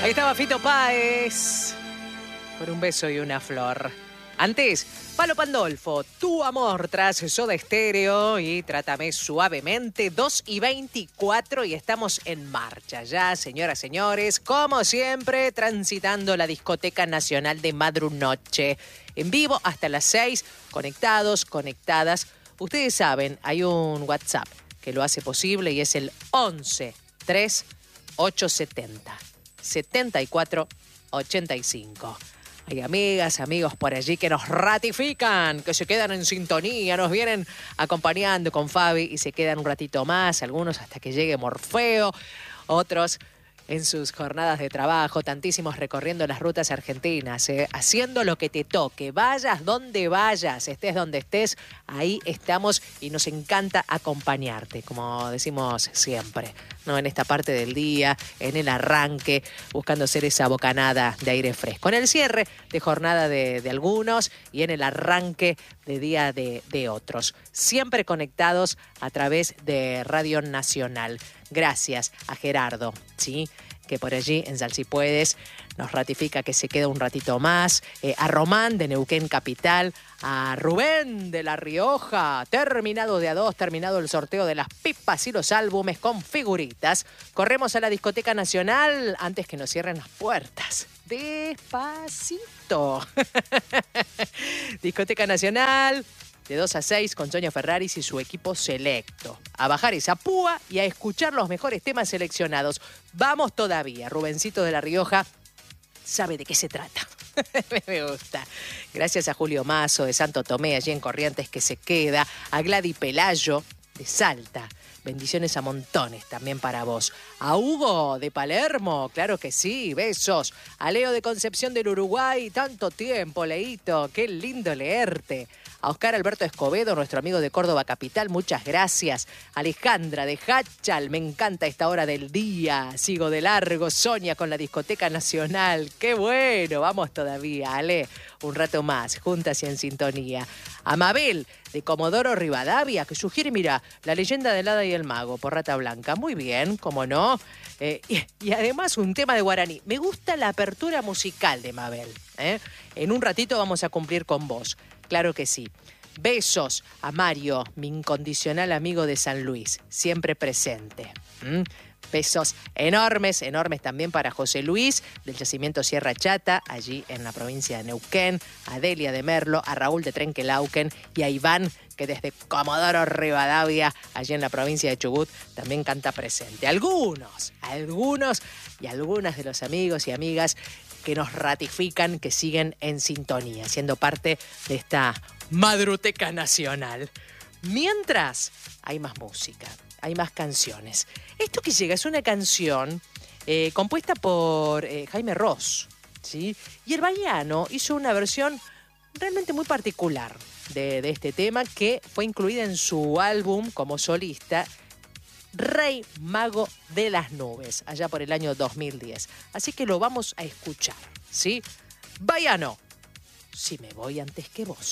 Ahí estaba Fito Páez, con un beso y una flor. Antes, Palo Pandolfo, Tu Amor tras Soda Stereo y Trátame Suavemente, 2:24 y estamos en marcha ya, señoras, señores, como siempre, transitando la Discoteca Nacional de Madrunoche. En vivo hasta las 6, conectados, conectadas. Ustedes saben, hay un WhatsApp que lo hace posible y es el 11 3 870 74 85. Hay amigas, amigos por allí que nos ratifican, que se quedan en sintonía, nos vienen acompañando con Fabi y se quedan un ratito más, algunos hasta que llegue Morfeo, otros en sus jornadas de trabajo, tantísimos recorriendo las rutas argentinas, haciendo lo que te toque, vayas donde vayas, estés donde estés, ahí estamos y nos encanta acompañarte, como decimos siempre, ¿no? En esta parte del día, en el arranque, buscando ser esa bocanada de aire fresco. En el cierre de jornada de algunos y en el arranque de día de otros. Siempre conectados a través de Radio Nacional. Gracias a Gerardo, ¿sí?, que por allí en Sal Si Puedes nos ratifica que se queda un ratito más, a Román de Neuquén Capital, a Rubén de La Rioja, terminado de a dos, terminado el sorteo de las pipas y los álbumes con figuritas. Corremos a la Discoteca Nacional antes que nos cierren las puertas. Despacito. Discoteca Nacional, de 2 a 6 con Sonia Ferraris y su equipo selecto. A bajar esa púa y a escuchar los mejores temas seleccionados. Vamos todavía. Rubencito de La Rioja sabe de qué se trata. Me gusta. Gracias a Julio Mazo de Santo Tomé, allí en Corrientes, que se queda. A Gladys Pelayo de Salta. Bendiciones a montones también para vos. A Hugo de Palermo, claro que sí, besos. A Leo de Concepción del Uruguay, tanto tiempo, Leito, qué lindo leerte. A Oscar Alberto Escobedo, nuestro amigo de Córdoba Capital, muchas gracias. Alejandra de Hachal, me encanta esta hora del día. Sigo de largo, Sonia con la Discoteca Nacional. Qué bueno, vamos todavía, Ale. Un rato más, juntas y en sintonía. A Mabel de Comodoro Rivadavia, que sugiere, mira, La Leyenda del Hada y el Mago, por Rata Blanca. Muy bien, cómo no. Y además un tema de guaraní. Me gusta la apertura musical de Mabel. En un ratito vamos a cumplir con vos. Claro que sí. Besos a Mario, mi incondicional amigo de San Luis, siempre presente. Besos enormes, enormes también para José Luis del Yacimiento Sierra Chata, allí en la provincia de Neuquén, a Delia de Merlo, a Raúl de Trenquelauquen y a Iván, que desde Comodoro Rivadavia, allí en la provincia de Chubut, también canta presente. Algunos y algunas de los amigos y amigas que nos ratifican que siguen en sintonía, siendo parte de esta Madruteca Nacional. Mientras, hay más música, hay más canciones. Esto que llega es una canción compuesta por Jaime Ross, ¿sí? Y el Bahiano hizo una versión realmente muy particular de este tema que fue incluida en su álbum como solista, Rey Mago de las Nubes, allá por el año 2010. Así que lo vamos a escuchar, ¿sí? Bahiano, si me voy antes que vos.